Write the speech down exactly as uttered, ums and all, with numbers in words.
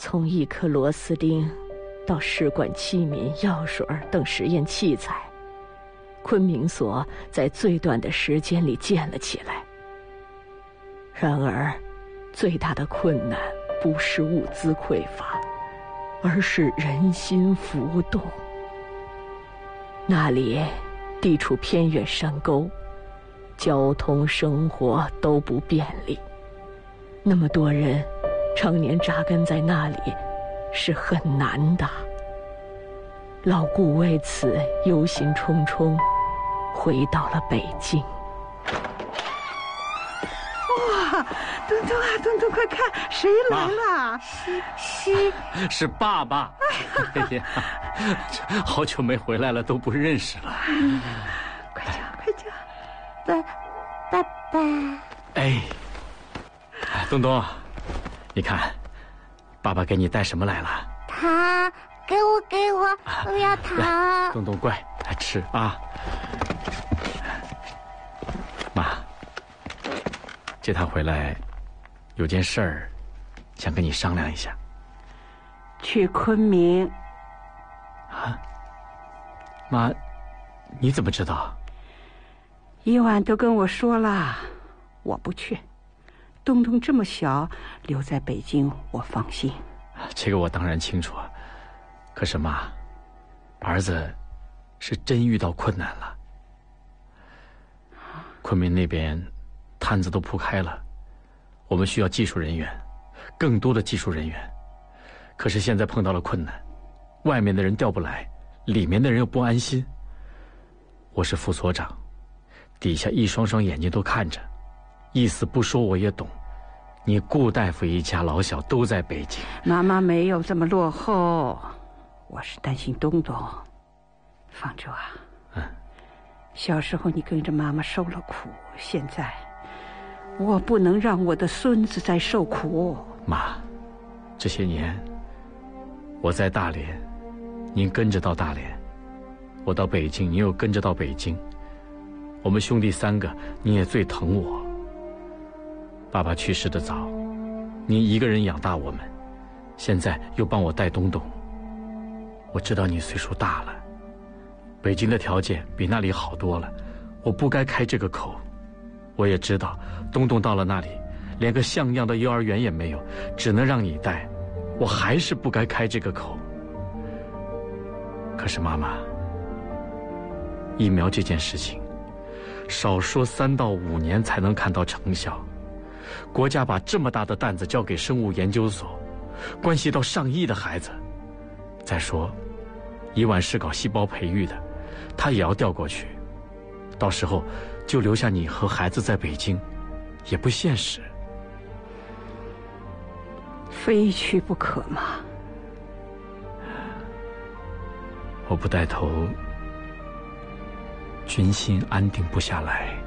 从一颗螺丝钉到试管器皿、药水等实验器材，昆明所在最短的时间里建了起来。然而，最大的困难不是物资匮乏，而是人心浮动。那里地处偏远山沟，交通生活都不便利，那么多人常年扎根在那里是很难的。老顾为此忧心忡忡，回到了北京。 哇，东东啊，东东，快看，谁来了？ 是是是爸爸。哎呀，好久没回来了，都不认识了。 嗯、快叫快叫， 爸爸爸。 哎，东东，你看，爸爸给你带什么来了？ 糖，给我给我，我要糖。 东东乖，来吃啊。妈，这趟回来有件事儿想跟你商量一下。 去昆明。 啊，妈，你怎么知道？ 伊万都跟我说了，我不去。东东这么小，留在北京我放心。 这个我当然清楚，可是妈，儿子是真遇到困难了。昆明那边摊子都铺开了，我们需要技术人员，更多的技术人员。可是现在碰到了困难，外面的人调不来，里面的人又不安心。我是副所长，底下一双双眼睛都看着，意思不说我也懂。你顾大夫一家老小都在北京。 妈妈没有这么落后，我是担心东东。方舟啊， 嗯， 小时候你跟着妈妈受了苦，现在我不能让我的孙子再受苦。 妈，这些年我在大连，您跟着到大连；我到北京，您又跟着到北京。我们兄弟三个，你也最疼我。爸爸去世的早，您一个人养大我们，现在又帮我带东东。我知道你岁数大了，北京的条件比那里好多了，我不该开这个口。我也知道东东到了那里，连个像样的幼儿园也没有，只能让你带，我还是不该开这个口。可是妈妈，疫苗这件事情，少说三到五年才能看到成效。国家把这么大的担子交给生物研究所，关系到上亿的孩子。再说，伊万是搞细胞培育的，他也要调过去，到时候就留下你和孩子在北京，也不现实。 非去不可吗？ 我不带头，军心安定不下来。